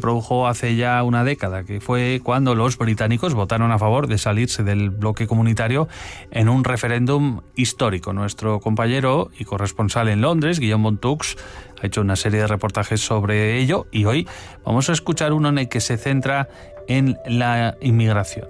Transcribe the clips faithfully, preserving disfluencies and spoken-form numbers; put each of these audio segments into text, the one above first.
produjo hace ya una década, que fue cuando los británicos votaron a favor de salirse del bloque comunitario en un referéndum histórico. Nuestro compañero y corresponsal en Londres, Guillaume Montux, ha hecho una serie de reportajes sobre ello y hoy vamos a escuchar uno en el que se centra en la inmigración.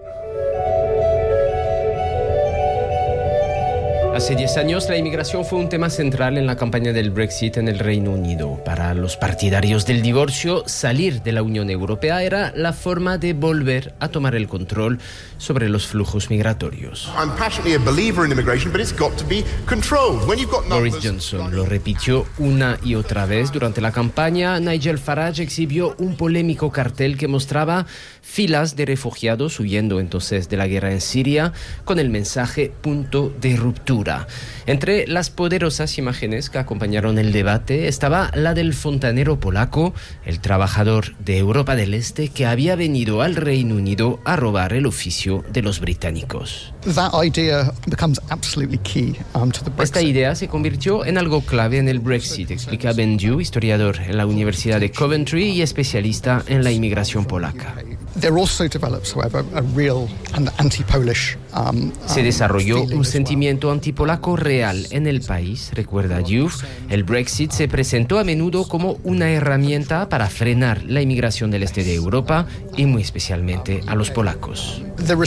Hace diez años la inmigración fue un tema central en la campaña del Brexit en el Reino Unido. Para los partidarios del divorcio, salir de la Unión Europea era la forma de volver a tomar el control sobre los flujos migratorios. Boris Johnson lo repitió una y otra vez durante la campaña. Nigel Farage exhibió un polémico cartel que mostraba filas de refugiados huyendo entonces de la guerra en Siria con el mensaje punto de ruptura. Entre las poderosas imágenes que acompañaron el debate estaba la del fontanero polaco, el trabajador de Europa del Este que había venido al Reino Unido a robar el oficio de los británicos. Esta idea se convirtió en algo clave en el Brexit, explica Ben Dew, historiador en la Universidad de Coventry y especialista en la inmigración polaca. Se desarrolló un sentimiento antipolaco real en el país, recuerda Diouf. El Brexit se presentó a menudo como una herramienta para frenar la inmigración del este de Europa y muy especialmente a los polacos.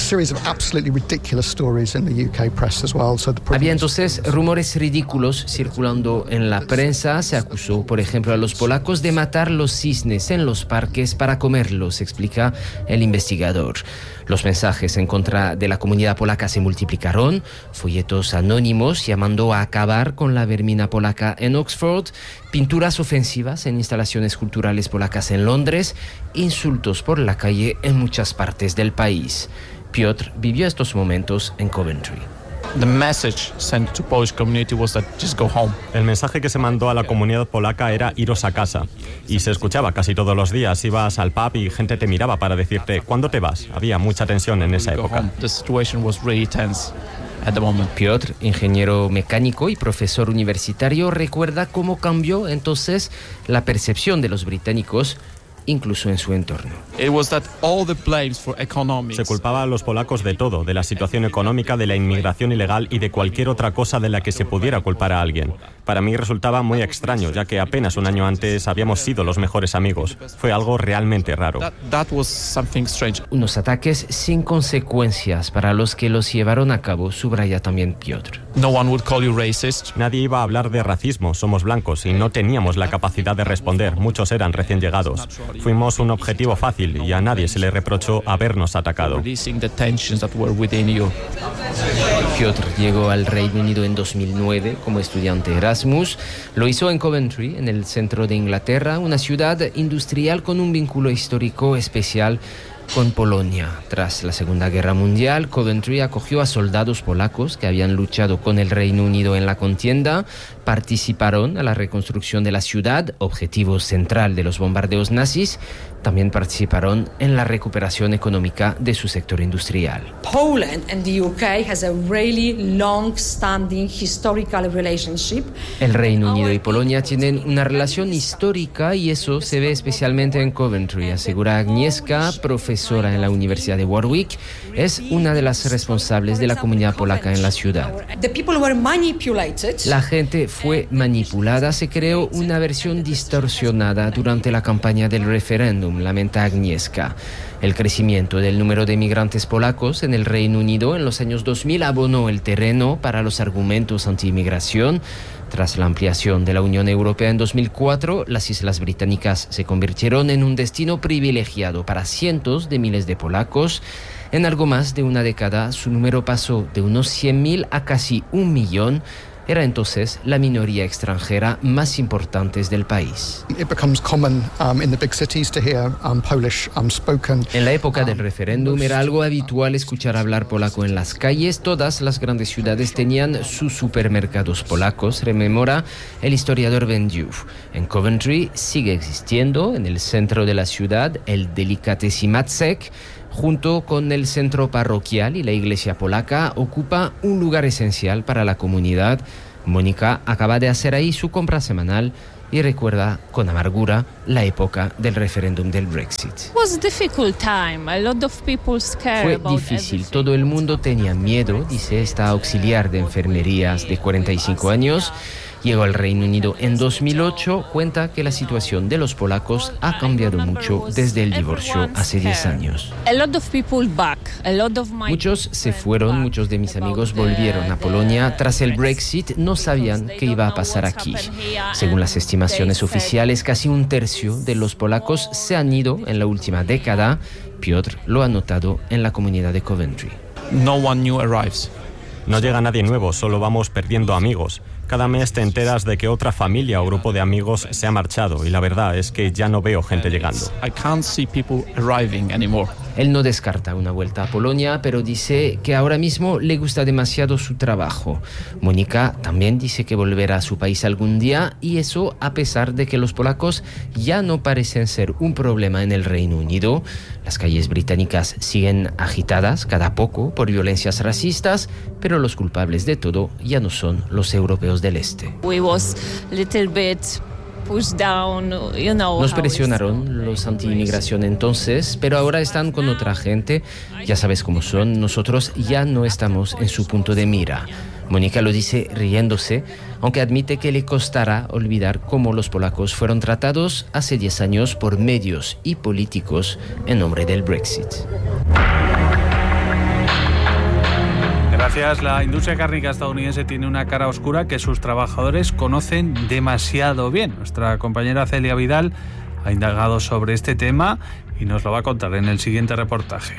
Había entonces rumores ridículos circulando en la prensa. Se acusó, por ejemplo, a los polacos de matar los cisnes en los parques para comerlos, explica el investigador. Los mensajes en contra de la comunidad polaca se multiplicaron, folletos anónimos llamando a acabar con la vermina polaca en Oxford, pinturas ofensivas en instalaciones culturales polacas en Londres, insultos por la calle en muchas partes del país. Piotr vivió estos momentos en Coventry. The message sent to Polish community was that just go home. El mensaje que se mandó a la comunidad polaca era iros a casa. Y se escuchaba casi todos los días. Ibas al pub y gente te miraba para decirte ¿cuándo te vas? Había mucha tensión en esa época. The situation was really tense at the moment. Piotr, ingeniero mecánico y profesor universitario, recuerda cómo cambió entonces la percepción de los británicos incluso en su entorno. It was that all the blames for economics. Se culpaba a los polacos de todo, de la situación económica, de la inmigración ilegal y de cualquier otra cosa de la que se pudiera culpar a alguien. Para mí resultaba muy extraño, ya que apenas un año antes habíamos sido los mejores amigos. Fue algo realmente raro. That, that was something strange. Unos ataques sin consecuencias para los que los llevaron a cabo, subraya también Piotr. No one would call you racist. Nadie iba a hablar de racismo, somos blancos y no teníamos la capacidad de responder. Muchos eran recién llegados. Fuimos un objetivo fácil y a nadie se le reprochó habernos atacado. Piotr llegó al Reino Unido en dos mil nueve como estudiante Erasmus. Lo hizo en Coventry, en el centro de Inglaterra, una ciudad industrial con un vínculo histórico especial con Polonia. Tras la Segunda Guerra Mundial, Coventry acogió a soldados polacos que habían luchado con el Reino Unido en la contienda, participaron a la reconstrucción de la ciudad, objetivo central de los bombardeos nazis, también participaron en la recuperación económica de su sector industrial. Poland and the U K has a really long-standing historical relationship. El Reino Unido y Polonia tienen una relación histórica y eso se ve especialmente en Coventry, asegura Agnieszka, profesora en la Universidad de Warwick, es una de las responsables de la comunidad polaca en la ciudad. La gente fue manipulada, se creó una versión distorsionada durante la campaña del referéndum, lamenta Agnieszka. El crecimiento del número de migrantes polacos en el Reino Unido en los años dos mil abonó el terreno para los argumentos anti-inmigración. Tras la ampliación de la Unión Europea en dos mil cuatro, las Islas Británicas se convirtieron en un destino privilegiado para cientos de miles de polacos. En algo más de una década, su número pasó de unos cien mil a casi un millón. Era entonces la minoría extranjera más importante del país. En la época del referéndum era algo habitual escuchar hablar polaco en las calles. Todas las grandes ciudades tenían sus supermercados polacos, rememora el historiador Ben Diouf. En Coventry sigue existiendo, en el centro de la ciudad, el Delicatessen Matzek. Junto con el centro parroquial y la iglesia polaca, ocupa un lugar esencial para la comunidad. Mónica acaba de hacer ahí su compra semanal y recuerda con amargura la época del referéndum del Brexit. Fue difícil, todo el mundo tenía miedo, dice esta auxiliar de enfermerías de cuarenta y cinco años. Llegó al Reino Unido en dos mil ocho, cuenta que la situación de los polacos ha cambiado mucho desde el divorcio hace diez años. Muchos se fueron, muchos de mis amigos volvieron a Polonia. Tras el Brexit no sabían qué iba a pasar aquí. Según las estimaciones oficiales, casi un tercio de los polacos se han ido en la última década. Piotr lo ha notado en la comunidad de Coventry. No one new arrives. No llega nadie nuevo, solo vamos perdiendo amigos. Cada mes te enteras de que otra familia o grupo de amigos se ha marchado y la verdad es que ya no veo gente llegando. I can't see people arriving anymore. Él no descarta una vuelta a Polonia, pero dice que ahora mismo le gusta demasiado su trabajo. Mónica también dice que volverá a su país algún día, y eso a pesar de que los polacos ya no parecen ser un problema en el Reino Unido. Las calles británicas siguen agitadas cada poco por violencias racistas, pero los culpables de todo ya no son los europeos del Este. We was little bit Down, you know, Nos presionaron los anti-inmigración entonces, pero ahora están con otra gente. Ya sabes cómo son, nosotros ya no estamos en su punto de mira. Mónica lo dice riéndose, aunque admite que le costará olvidar cómo los polacos fueron tratados hace diez años por medios y políticos en nombre del Brexit. Gracias. La industria cárnica estadounidense tiene una cara oscura que sus trabajadores conocen demasiado bien. Nuestra compañera Celia Vidal ha indagado sobre este tema y nos lo va a contar en el siguiente reportaje.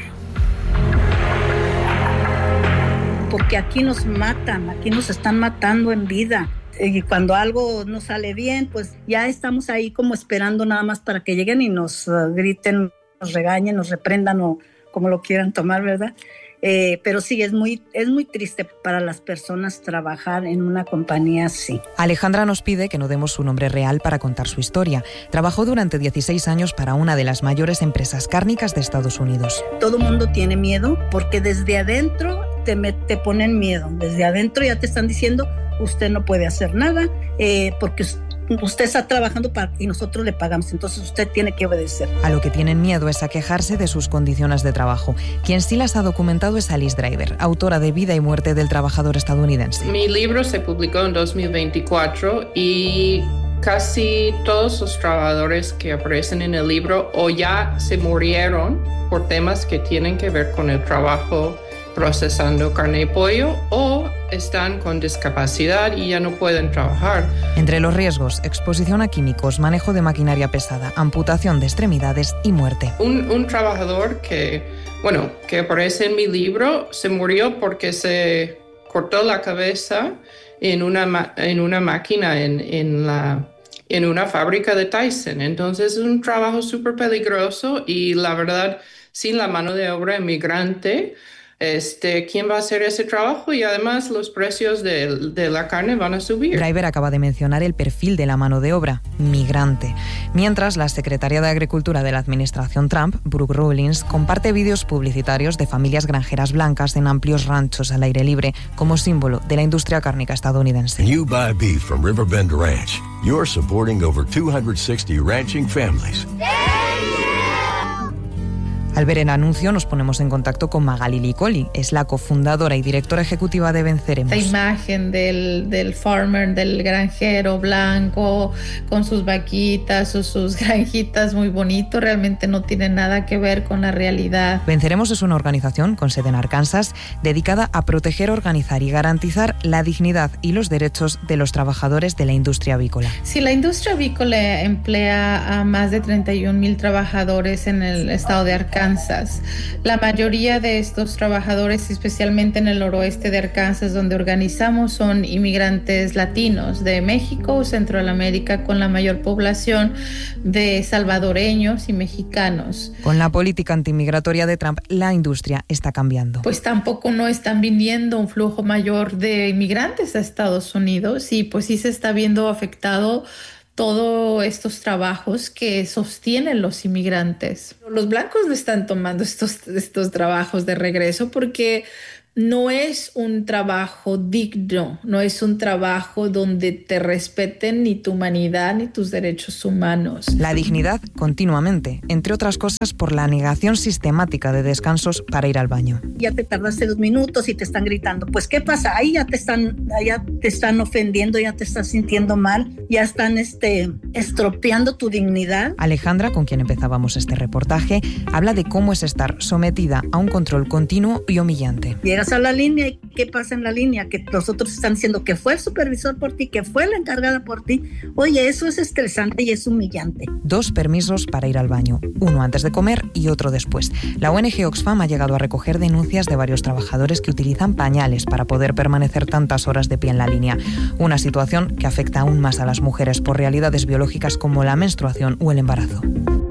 Porque aquí nos matan, aquí nos están matando en vida. Y cuando algo no sale bien, pues ya estamos ahí como esperando nada más para que lleguen y nos uh, griten, nos regañen, nos reprendan o como lo quieran tomar, ¿verdad? Eh, pero sí, es muy, es muy triste para las personas trabajar en una compañía así. Alejandra nos pide que no demos su nombre real para contar su historia. Trabajó durante dieciséis años para una de las mayores empresas cárnicas de Estados Unidos. Todo mundo tiene miedo porque desde adentro te, me, te ponen miedo. Desde adentro ya te están diciendo, usted no puede hacer nada eh, porque usted está trabajando para, y nosotros le pagamos, entonces usted tiene que obedecer. A lo que tienen miedo es a quejarse de sus condiciones de trabajo. Quien sí las ha documentado es Alice Driver, autora de Vida y muerte del trabajador estadounidense. Mi libro se publicó en dos mil veinticuatro y casi todos los trabajadores que aparecen en el libro o ya se murieron por temas que tienen que ver con el trabajo procesando carne y pollo, o están con discapacidad y ya no pueden trabajar. Entre los riesgos, exposición a químicos, manejo de maquinaria pesada, amputación de extremidades y muerte. Un, un trabajador que, bueno, que aparece en mi libro se murió porque se cortó la cabeza en una, en una máquina en, en, la, en una fábrica de Tyson. Entonces es un trabajo súper peligroso y la verdad, sin la mano de obra inmigrante, Este, ¿quién va a hacer ese trabajo? Y además los precios de, de la carne van a subir. Driver acaba de mencionar el perfil de la mano de obra, migrante. Mientras, la secretaria de Agricultura de la administración Trump, Brooke Rollins, comparte vídeos publicitarios de familias granjeras blancas en amplios ranchos al aire libre como símbolo de la industria cárnica estadounidense. You buy beef from Riverbend Ranch. You're supporting over two hundred sixty ranching families. Al ver el anuncio nos ponemos en contacto con Magali Licoli, es la cofundadora y directora ejecutiva de Venceremos. La imagen del, del farmer, del granjero blanco, con sus vaquitas o sus granjitas muy bonito, realmente no tiene nada que ver con la realidad. Venceremos es una organización con sede en Arkansas dedicada a proteger, organizar y garantizar la dignidad y los derechos de los trabajadores de la industria avícola. Sí, la industria avícola emplea a más de treinta y un mil trabajadores en el estado de Arkansas. La mayoría de estos trabajadores, especialmente en el noroeste de Arkansas, donde organizamos, son inmigrantes latinos de México, Centroamérica, con la mayor población de salvadoreños y mexicanos. Con la política antimigratoria de Trump, la industria está cambiando. Pues tampoco no están viniendo un flujo mayor de inmigrantes a Estados Unidos y pues sí se está viendo afectado todos estos trabajos que sostienen los inmigrantes. Los blancos no están tomando estos, estos trabajos de regreso porque no es un trabajo digno, no es un trabajo donde te respeten ni tu humanidad ni tus derechos humanos. La dignidad continuamente, entre otras cosas por la negación sistemática de descansos para ir al baño. Ya te tardaste dos minutos y te están gritando. Pues, ¿qué pasa? Ahí ya te están, ya te están ofendiendo, ya te estás sintiendo mal, ya están este, estropeando tu dignidad. Alejandra, con quien empezábamos este reportaje, habla de cómo es estar sometida a un control continuo y humillante. Llegas a la línea y ¿qué pasa en la línea? Que los otros están diciendo que fue el supervisor por ti, que fue la encargada por ti. Oye, eso es estresante y es humillante. Dos permisos para ir al baño, uno antes de comer y otro después. La O N G Oxfam ha llegado a recoger denuncias de varios trabajadores que utilizan pañales para poder permanecer tantas horas de pie en la línea. Una situación que afecta aún más a las mujeres por realidades biológicas como la menstruación o el embarazo.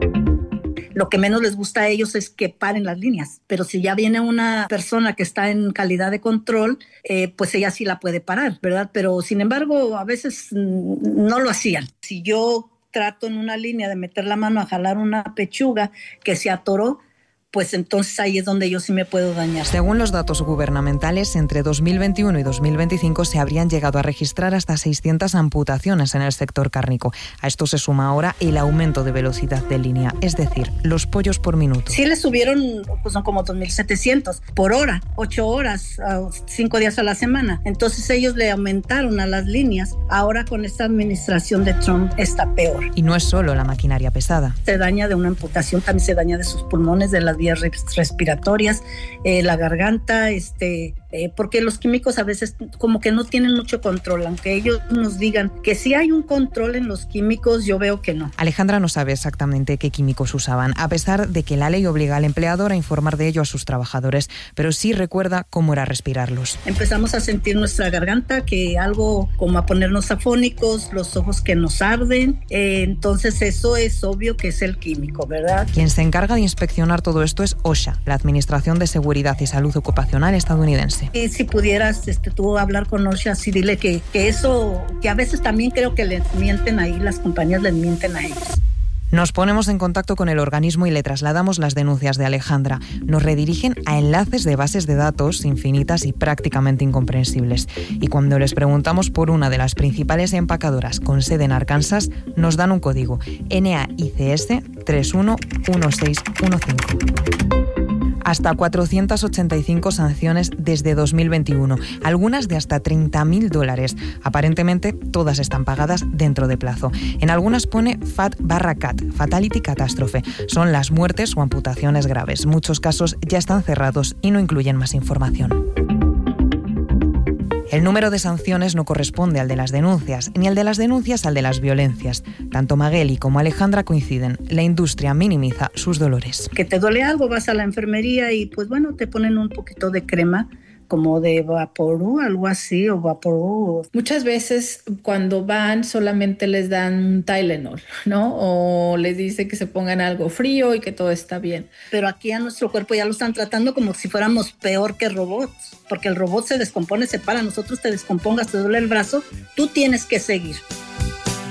Lo que menos les gusta a ellos es que paren las líneas, pero si ya viene una persona que está en calidad de control, eh, pues ella sí la puede parar, ¿verdad? Pero sin embargo, a veces no lo hacían. Si yo trato en una línea de meter la mano a jalar una pechuga que se atoró, pues entonces ahí es donde yo sí me puedo dañar. Según los datos gubernamentales, entre dos mil veintiuno y dos mil veinticinco se habrían llegado a registrar hasta seiscientas amputaciones en el sector cárnico. A esto se suma ahora el aumento de velocidad de línea, es decir, los pollos por minuto. Sí le subieron, pues son como dos mil setecientos por hora, ocho horas, cinco días a la semana. Entonces ellos le aumentaron a las líneas. Ahora con esta administración de Trump está peor. Y no es solo la maquinaria pesada. Se daña de una amputación, también se daña de sus pulmones, de las vías respiratorias, eh, la garganta, este, eh, porque los químicos a veces como que no tienen mucho control, aunque ellos nos digan que sí hay un control en los químicos, yo veo que no. Alejandra no sabe exactamente qué químicos usaban, a pesar de que la ley obliga al empleador a informar de ello a sus trabajadores, pero sí recuerda cómo era respirarlos. Empezamos a sentir nuestra garganta, que algo como a ponernos afónicos, los ojos que nos arden, eh, entonces eso es obvio que es el químico, ¿verdad? Quien se encarga de inspeccionar todo esto es OSHA, la Administración de Seguridad y Salud Ocupacional estadounidense. Y si pudieras este, tú hablar con OSHA, sí dile que, que eso, que a veces también creo que les mienten ahí, las compañías les mienten a ellos. Nos ponemos en contacto con el organismo y le trasladamos las denuncias de Alejandra. Nos redirigen a enlaces de bases de datos infinitas y prácticamente incomprensibles. Y cuando les preguntamos por una de las principales empacadoras con sede en Arkansas, nos dan un código N A I C S tres uno uno seis uno cinco. Hasta cuatrocientas ochenta y cinco sanciones desde dos mil veintiuno, algunas de hasta treinta mil dólares. Aparentemente, todas están pagadas dentro de plazo. En algunas pone F A T barra C A T, Fatality Catástrofe. Son las muertes o amputaciones graves. Muchos casos ya están cerrados y no incluyen más información. El número de sanciones no corresponde al de las denuncias, ni al de las denuncias al de las violencias. Tanto Magueli como Alejandra coinciden. La industria minimiza sus dolores. Que te duele algo, vas a la enfermería y pues bueno, te ponen un poquito de crema, como de Vaporú, algo así, o Vaporú. Muchas veces cuando van solamente les dan un Tylenol, ¿no? O les dice que se pongan algo frío y que todo está bien. Pero aquí a nuestro cuerpo ya lo están tratando como si fuéramos peor que robots, porque el robot se descompone, se para, nosotros te descompongas, te duele el brazo, tú tienes que seguir.